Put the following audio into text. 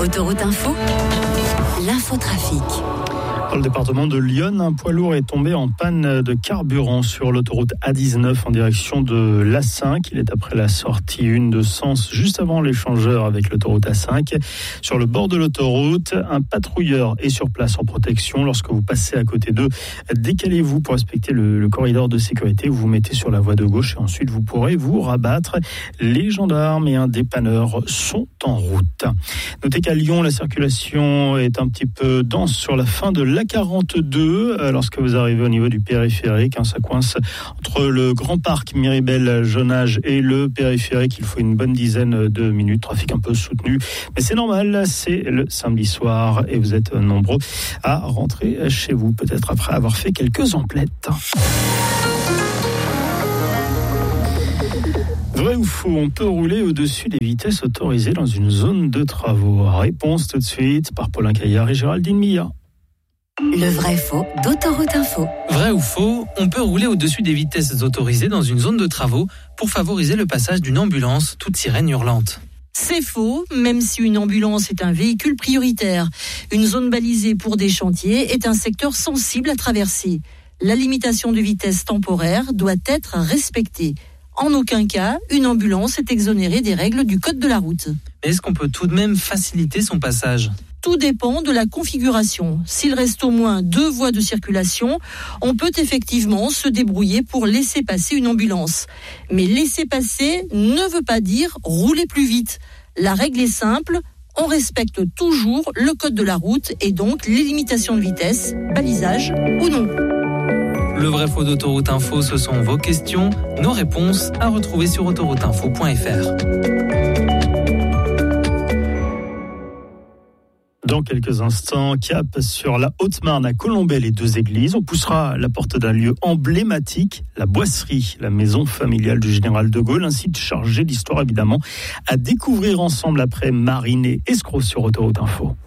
Autoroute Info, l'infotrafic. Dans le département de l'Yonne, un poids lourd est tombé en panne de carburant sur l'autoroute A19 en direction de l'A5. Il est après la sortie 1 de Sens, juste avant l'échangeur avec l'autoroute A5. Sur le bord de l'autoroute, un patrouilleur est sur place en protection. Lorsque vous passez à côté d'eux, décalez-vous pour respecter le corridor de sécurité. Vous vous mettez sur la voie de gauche et ensuite vous pourrez vous rabattre. Les gendarmes et un dépanneur sont en route. Notez qu'à Lyon, la circulation est un petit peu dense sur la fin de l'A42 lorsque vous arrivez au niveau du périphérique. Ça coince entre le Grand Parc Miribel-Jonage et le périphérique. Il faut une bonne dizaine de minutes. Trafic un peu soutenu, mais c'est normal. C'est le samedi soir et vous êtes nombreux à rentrer chez vous, peut-être après avoir fait quelques emplettes. Vrai ou faux, on peut rouler au-dessus des vitesses autorisées dans une zone de travaux? Réponse tout de suite par Paulin Caillard et Géraldine Milla. Le vrai-faux d'Autoroute Info. Vrai ou faux, on peut rouler au-dessus des vitesses autorisées dans une zone de travaux pour favoriser le passage d'une ambulance, toute sirène hurlante. C'est faux, même si une ambulance est un véhicule prioritaire. Une zone balisée pour des chantiers est un secteur sensible à traverser. La limitation de vitesse temporaire doit être respectée. En aucun cas, une ambulance est exonérée des règles du code de la route. Mais est-ce qu'on peut tout de même faciliter son passage ? Tout dépend de la configuration. S'il reste au moins 2 voies de circulation, on peut effectivement se débrouiller pour laisser passer une ambulance. Mais laisser passer ne veut pas dire rouler plus vite. La règle est simple, on respecte toujours le code de la route et donc les limitations de vitesse, balisage ou non. Le vrai-faux d'Autoroute Info, ce sont vos questions, nos réponses à retrouver sur autorouteinfo.fr. Dans quelques instants, cap sur la Haute-Marne à Colombey, les 2 églises. On poussera à la porte d'un lieu emblématique, la Boisserie, la maison familiale du général de Gaulle, un site chargé d'histoire évidemment, à découvrir ensemble après Marine et Escroc sur Autoroute Info.